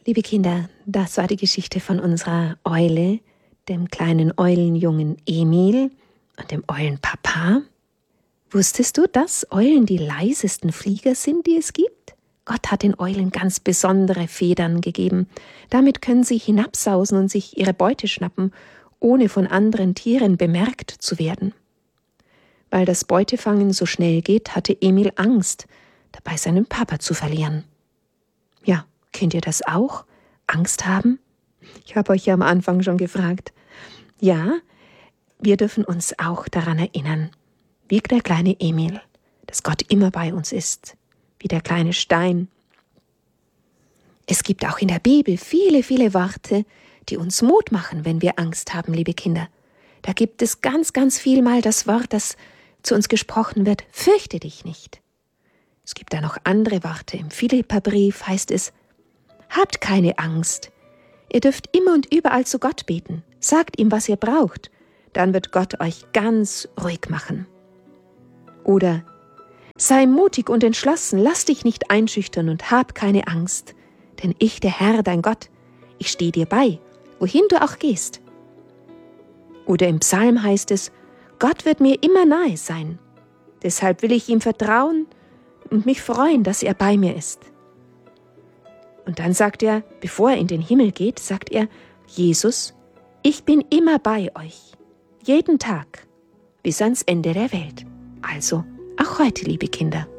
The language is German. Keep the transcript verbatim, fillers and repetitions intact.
Liebe Kinder, das war die Geschichte von unserer Eule, dem kleinen Eulenjungen Emil und dem Eulenpapa. Wusstest du, dass Eulen die leisesten Flieger sind, die es gibt? Gott hat den Eulen ganz besondere Federn gegeben. Damit können sie hinabsausen und sich ihre Beute schnappen, ohne von anderen Tieren bemerkt zu werden. Weil das Beutefangen so schnell geht, hatte Emil Angst, dabei seinen Papa zu verlieren. Ja, kennt ihr das auch? Angst haben? Ich habe euch ja am Anfang schon gefragt. Ja, wir dürfen uns auch daran erinnern, wie der kleine Emil, dass Gott immer bei uns ist, wie der kleine Stein. Es gibt auch in der Bibel viele, viele Worte, die uns Mut machen, wenn wir Angst haben, liebe Kinder. Da gibt es ganz, ganz viel mal das Wort, das zu uns gesprochen wird, fürchte dich nicht. Es gibt da noch andere Worte. Im Philipperbrief heißt es, habt keine Angst. Ihr dürft immer und überall zu Gott beten. Sagt ihm, was ihr braucht. Dann wird Gott euch ganz ruhig machen. Oder, sei mutig und entschlossen, lass dich nicht einschüchtern und hab keine Angst. Denn ich, der Herr, dein Gott, ich stehe dir bei, wohin du auch gehst. Oder im Psalm heißt es, Gott wird mir immer nahe sein. Deshalb will ich ihm vertrauen und mich freuen, dass er bei mir ist. Und dann sagt er, bevor er in den Himmel geht, sagt er, Jesus, ich bin immer bei euch, jeden Tag, bis ans Ende der Welt. Also auch heute, liebe Kinder.